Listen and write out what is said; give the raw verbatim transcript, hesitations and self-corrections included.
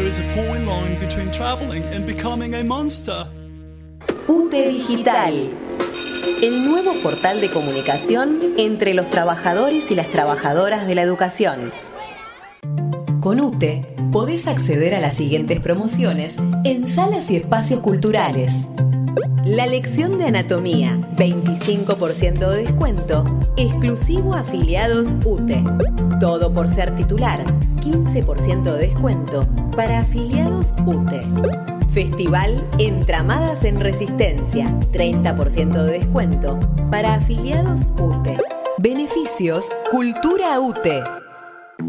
there's a fine line between traveling and becoming a monster. U T E Digital, el nuevo portal de comunicación entre los trabajadores y las trabajadoras de la educación. Con U T E podés acceder a las siguientes promociones en salas y espacios culturales. La lección de anatomía, veinticinco por ciento de descuento, exclusivo a afiliados U T E. Todo por ser titular, quince por ciento de descuento para afiliados U T E. Festival Entramadas en Resistencia, treinta por ciento de descuento para afiliados U T E. Beneficios Cultura U T E.